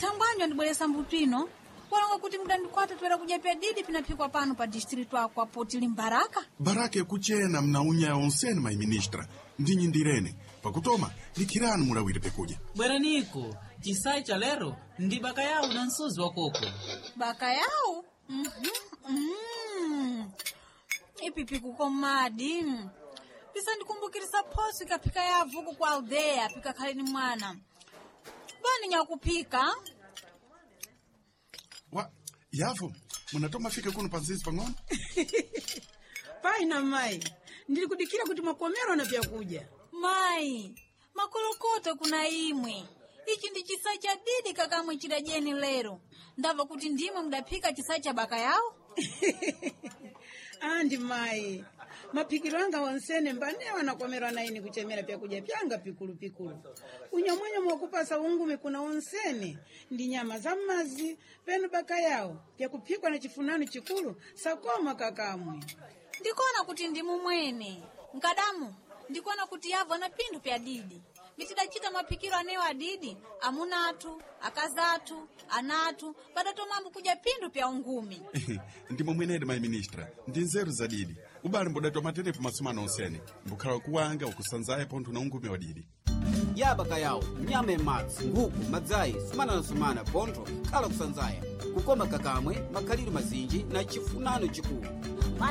Tangwanyo ndibweresa mbutino. Walonga kuti mdandikwata twera kuja pya didi pinapikwa pano pa district wa Potili Mbaraka. Baraka kuchena mnaunya onsene mai ministra. Ndinyi ndirene. Pakutoma likirani mulawire pekuja. Bwera niko, chisai cha lero ndi baka yao na nsuzi wa koko. Baka yao? Ipipi kuko madi. Pisa ndikumbukirisa posi kapika ya vuku kwa aldea pika kalini mwana. Bani nyakupika? Yavo, munatoma fike kuno panzizi pang'ono? Paina mai, ndilikudikira kuti makomero na vyakuja. Mai, makolokoto kuna imwe. Ichi ndi chisai cha didi kakamwe chidajeni lero. Ndava kuti ndimwe mdapika chisai cha baka yao? Andi mai, mapikiro anga wonsene mbanewa nakomerwa naini kuchemera vyakuja pyanga pikulu. Unyamwenyo mwakupasa ungume kuna wonsene, ndi nyama za mazi, penu baka yao, vyakupikwa na chifunano chikulu, sakoma kakamwe. Ndikona kuti ndimu mwene. Nkadamu, ndikona kuti Yavo na pindu pya didi. Mitidachita mapikiro anewa adidi, amunatu, akazatu, anatu, badato mambu kuja pindu pya ungumi. Ndimo mwenede mai ministra, ndinzeru za didi. Ubali mbodatwa matenepu masumano onsene. Mbukhala kuwanga ukusanzaye pontu na ungumi wa didi. Yabaka yao, nyame matsi, nguku, madzai, sumana na sumana, ponto, kala kusanzaya. Kukoma kakamwe, makaliri mazinji na chifunano chikulu.